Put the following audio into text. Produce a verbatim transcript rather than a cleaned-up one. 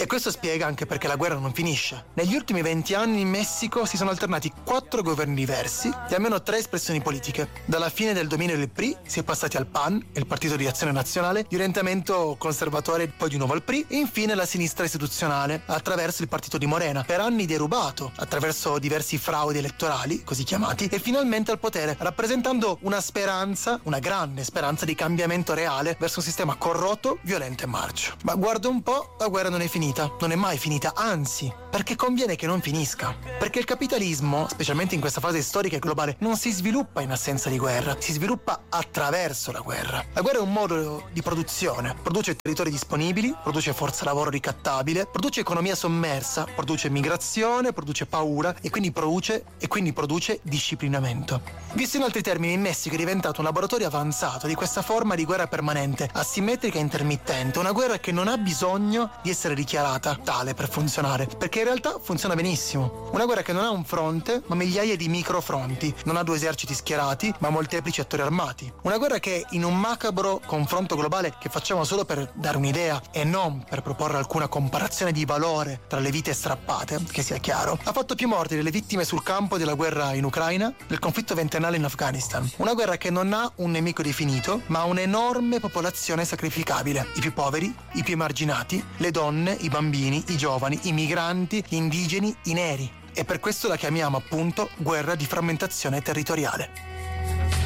E questo spiega anche perché la guerra non finisce. Negli ultimi venti anni in Messico si sono alternati quattro governi diversi e almeno tre espressioni politiche. Dalla fine del dominio del P R I si è passati al P A N, il Partito di Azione Nazionale, di orientamento conservatore, poi di nuovo al P R I, e infine la sinistra istituzionale attraverso il partito di Morena, per anni derubato attraverso diversi fraudi elettorali, così chiamati, e finalmente al potere, rappresentando una speranza, una grande speranza di cambiamento reale verso un sistema corrotto, violento e marcio. Ma guarda un po', la guerra non è finita, non è mai finita, anzi, perché conviene che non finisca. Perché il capitalismo, specialmente in questa fase storica e globale, non si sviluppa in assenza di guerra, si sviluppa attraverso la guerra. La guerra è un modo di produzione, produce territori disponibili, produce forza lavoro ricattabile, produce economia sommersa, produce migrazione, produce paura e quindi produce, e quindi produce disciplinamento. Visto in altri termini, il Messico è diventato un laboratorio avanzato di questa forma di guerra permanente, asimmetrica e intermittente, una guerra che non ha bisogno di essere dichiarata tale per funzionare, perché in realtà funziona benissimo. Una guerra che non ha un fronte, ma migliaia di microfronti, non ha due eserciti schierati, ma molteplici attori armati. Una guerra che in un macabro confronto globale che facciamo solo per dare un'idea e non per proporre alcuna comparazione di valore tra le vite strappate, che sia chiaro, ha fatto più morti delle vittime sul campo della guerra in Ucraina, del conflitto ventennale in Afghanistan. Una guerra che non ha un nemico definito, ma un'enorme popolazione sacrificabile. I più poveri, i più emarginati, le donne, i bambini, i giovani, i migranti, gli indigeni, i neri. E per questo la chiamiamo appunto guerra di frammentazione territoriale.